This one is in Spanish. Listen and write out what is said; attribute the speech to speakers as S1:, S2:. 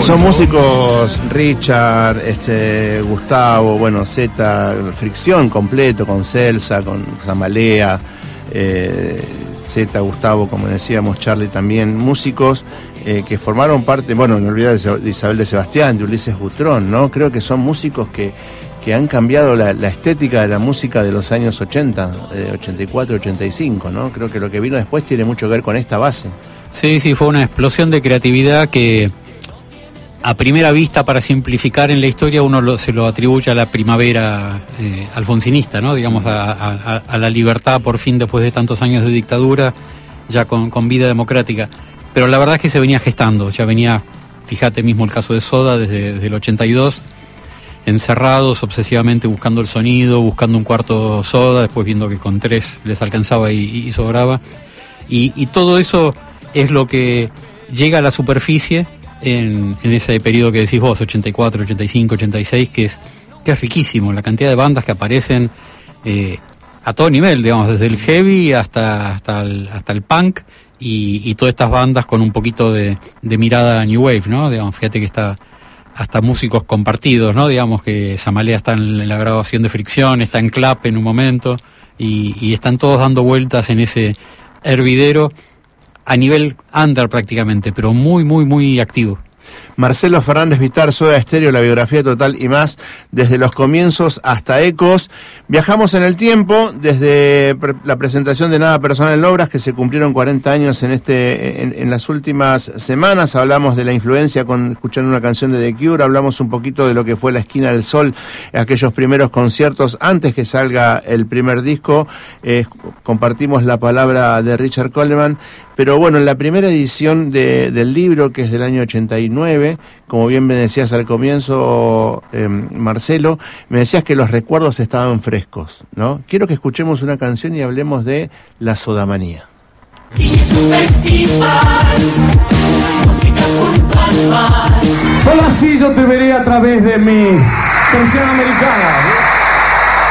S1: Son músicos Richard, Gustavo, bueno, Z, Fricción completo, con Celsa, con Zamalea, Z, Gustavo, como decíamos, Charlie también, músicos que formaron parte, bueno, no olvidar de Isabel de Sebastián, de Ulises Butrón, ¿no? Creo que son músicos que han cambiado la estética de la música de los años 80, 84, 85, ¿no? Creo que lo que vino después tiene mucho que ver con esta base.
S2: Sí, fue una explosión de creatividad que a primera vista, para simplificar en la historia, uno se lo atribuye a la primavera alfonsinista, ¿no? Digamos, a la libertad por fin después de tantos años de dictadura, ya con vida democrática. Pero la verdad es que se venía gestando, ya venía, fíjate mismo el caso de Soda desde el 82, encerrados obsesivamente buscando el sonido, buscando un cuarto Soda, después viendo que con 3 les alcanzaba y sobraba. Y todo eso es lo que llega a la superficie en ese periodo que decís vos, 84, 85, 86, que es riquísimo, la cantidad de bandas que aparecen a todo nivel, digamos, desde el heavy hasta el punk, y todas estas bandas con un poquito de mirada New Wave, ¿no? Digamos, fíjate que está hasta músicos compartidos, ¿no? Digamos que Zamalea está en la grabación de Fricción, está en Clap en un momento, y están todos dando vueltas en ese hervidero a nivel under prácticamente, pero muy, muy, muy activo.
S1: Marcelo Fernández Vitar, Soda Stereo, la biografía total y más, desde los comienzos hasta Ecos. Viajamos en el tiempo, desde la presentación de Nada Personal en Obras, que se cumplieron 40 años en las últimas semanas. Hablamos de la influencia escuchando una canción de The Cure, hablamos un poquito de lo que fue La Esquina del Sol, aquellos primeros conciertos antes que salga el primer disco. Compartimos la palabra de Richard Coleman. Pero bueno, en la primera edición del libro, que es del año 89, como bien me decías al comienzo, Marcelo, me decías que los recuerdos estaban frescos, ¿no? Quiero que escuchemos una canción y hablemos de la sodamanía.
S3: Y es un festival, música junto al mar.
S4: Solo así yo te veré a través de mi canción americana.